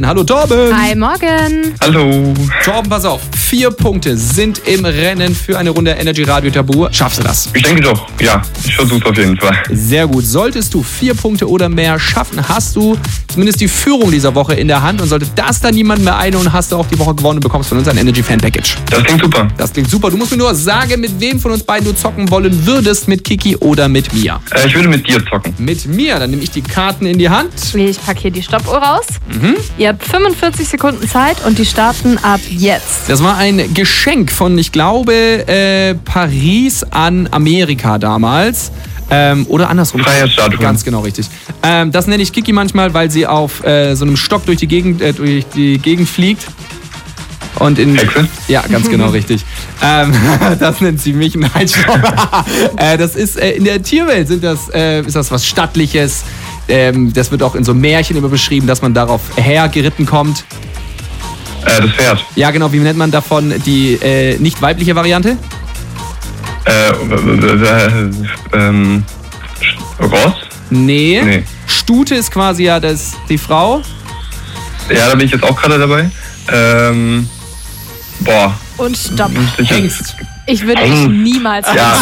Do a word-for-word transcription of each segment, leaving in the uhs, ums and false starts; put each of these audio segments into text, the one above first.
Weihnachten. Hallo Torben. Hi, morgen. Hallo. Torben, pass auf. Vier Punkte sind im Rennen für eine Runde Energy Radio Tabu. Schaffst du das? Ich denke doch, ja. Ich versuche es auf jeden Fall. Sehr gut. Solltest du vier Punkte oder mehr schaffen, hast du zumindest die Führung dieser Woche in der Hand. Und sollte das dann niemand mehr einholen, hast du auch die Woche gewonnen und bekommst von uns ein Energy Fan Package. Das klingt super. Das klingt super. Du musst mir nur sagen, mit wem von uns beiden du zocken wollen würdest. Mit Kiki oder mit mir. Äh, ich würde mit dir zocken. Mit mir. Dann nehme ich die Karten in die Hand. Ich packe hier die Stoppuhr raus. Mhm. Ihr habt fünfundvierzig Sekunden Zeit und die starten ab jetzt. Das war ein Geschenk von, ich glaube, äh, Paris an Amerika damals. Ähm, oder andersrum. Freiheitsstatue. Ganz genau richtig. Ähm, das nenne ich Kiki manchmal, weil sie auf äh, so einem Stock durch die Gegend, äh, durch die Gegend fliegt. Und in, Hexe? Ja, ganz genau richtig. Ähm, das nennt sie mich. Nein, stopp. äh, das ist äh, in der Tierwelt sind das, äh, ist das was Stattliches. Ähm, das wird auch in so Märchen immer beschrieben, dass man darauf hergeritten kommt. Äh, das Pferd. Ja, genau. Wie nennt man davon die äh, nicht weibliche Variante? Äh, äh, ähm, Ross? Nee. Nee. Stute ist quasi ja das, die Frau. Ja, da bin ich jetzt auch gerade dabei. Ähm, boah. Und stopp. Müsste ich jetzt- Hengst. Ich würde dich Hengst. niemals Ja.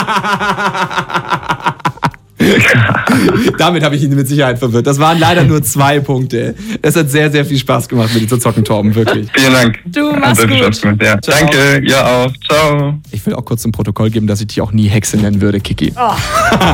nennen. Damit habe ich ihn mit Sicherheit verwirrt. Das waren leider nur zwei Punkte. Es hat sehr, sehr viel Spaß gemacht, mit dir zu zocken, Torben, wirklich. Vielen Dank. Du, Hat mach's sehr viel gut. Spaß gemacht, ja. Ciao. Danke, ihr auch. Ciao. Ich will auch kurz zum Protokoll geben, dass ich dich auch nie Hexe nennen würde, Kiki. Oh.